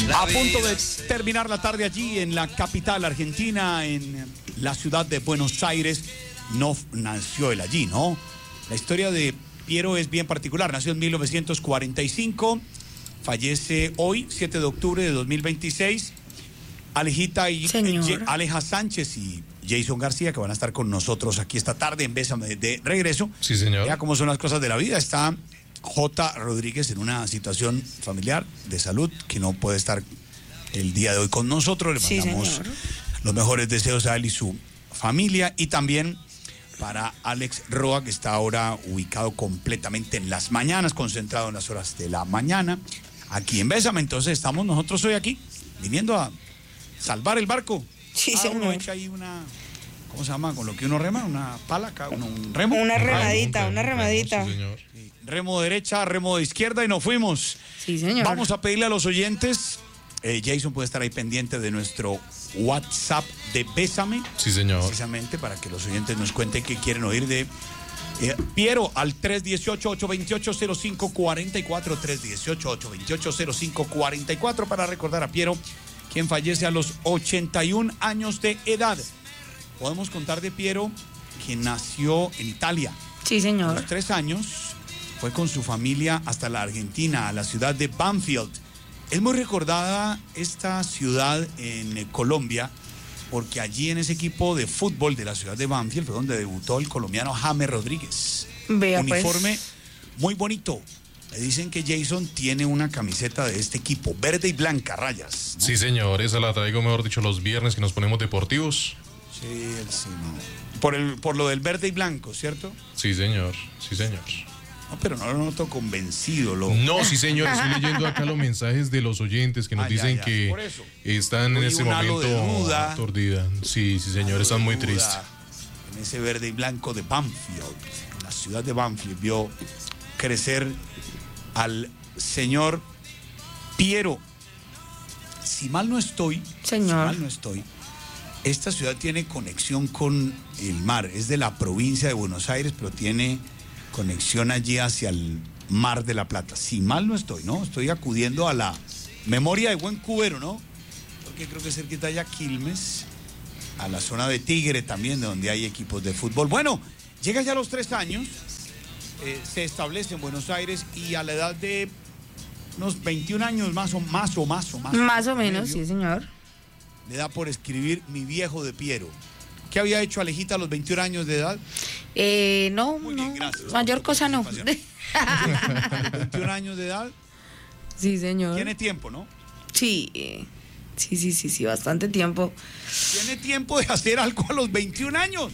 A punto de terminar la tarde allí en la capital argentina, en la ciudad de Buenos Aires. No nació él allí, ¿no? La historia de Piero es bien particular. Nació en 1945, fallece hoy, 7 de octubre de 2026. Alejita y Aleja Sánchez y Jason García, que van a estar con nosotros aquí esta tarde en Bésame de regreso. Sí, señor. Ya cómo son las cosas de la vida. Está J. Rodríguez en una situación familiar de salud que no puede estar el día de hoy con nosotros. Le mandamos los mejores deseos a él y su familia. Y también para Alex Roa, que está ahora ubicado completamente en las mañanas, concentrado en las horas de la mañana, aquí en Bésame. Entonces estamos nosotros hoy aquí, viniendo a salvar el barco. Sí, señor. Uno echa ahí una, ¿cómo se llama? Con lo que uno rema, una pala, un remo. Una remadita, una remadita. Sí, señor. Remo derecha, remo de izquierda y nos fuimos. Sí, señor. Vamos a pedirle a los oyentes, Jason puede estar ahí pendiente de nuestro WhatsApp de Bésame. Sí, señor. Precisamente para que los oyentes nos cuenten qué quieren oír de Piero al 318-828-0544, 318-828-0544 para recordar a Piero, quien fallece a los 81 años de edad. Podemos contar de Piero, que nació en Italia. Sí, señor. A los 3 años fue con su familia hasta la Argentina, a la ciudad de Banfield. Es muy recordada esta ciudad en Colombia, porque allí en ese equipo de fútbol de la ciudad de Banfield fue donde debutó el colombiano James Rodríguez. Vea, uniforme muy bonito. Me dicen que Jason tiene una camiseta de este equipo, verde y blanca, rayas, ¿no? Sí, señor. Esa la traigo, mejor dicho, los viernes que nos ponemos deportivos. Sí, no. Por lo del verde y blanco, ¿cierto? Sí, señor. Sí, señor. No, pero no lo noto convencido. No, sí, señor. Estoy leyendo acá los mensajes de los oyentes que nos dicen que por eso. están en este momento aturdidas. Sí, señor. Están muy tristes. En ese verde y blanco de Banfield, la ciudad de Banfield, vio crecer al señor Piero. Si mal no estoy, esta ciudad tiene conexión con el mar. Es de la provincia de Buenos Aires, pero tiene conexión allí hacia el Mar de la Plata. Si mal no estoy, ¿no? Estoy acudiendo a la memoria de buen cubero, ¿no? Porque creo que cerquita hay a Quilmes, a la zona de Tigre también, de donde hay equipos de fútbol. Bueno, llega ya a los 3 años, se establece en Buenos Aires y a la edad de unos 21 años más o menos, sí, señor. Le da por escribir Mi viejo de Piero. ¿Qué había hecho Alejita a los 21 años de edad? No, muy bien, gracias. Mayor cosa no. 21 años de edad. Sí, señor. Tiene tiempo, ¿no? Sí, bastante tiempo. Tiene tiempo de hacer algo a los 21 años.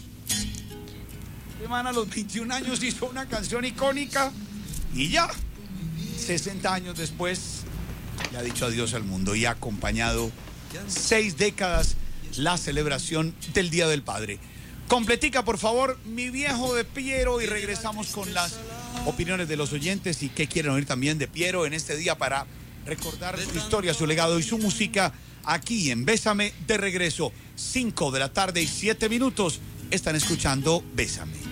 A los 21 años hizo una canción icónica y ya, 60 años después, le ha dicho adiós al mundo y ha acompañado 6 décadas la celebración del Día del Padre. Completica, por favor, Mi viejo de Piero, y regresamos con las opiniones de los oyentes y qué quieren oír también de Piero en este día para recordar su historia, su legado y su música aquí en Bésame de regreso. 5 de la tarde y 7 minutos. Están escuchando Bésame.